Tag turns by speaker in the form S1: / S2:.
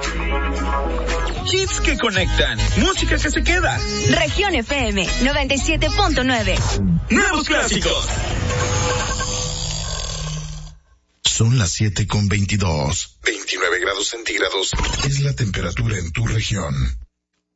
S1: Hits que conectan, música que se queda.
S2: Región FM 97.9.
S1: Nuevos clásicos.
S3: Son las 7:22. 29 grados centígrados es la temperatura en tu región.